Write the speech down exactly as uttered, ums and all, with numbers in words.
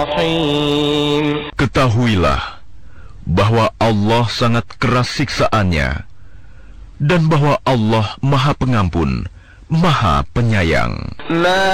Ketahuilah bahwa Allah sangat keras siksaannya, dan bahwa Allah Maha Pengampun, Maha Penyayang.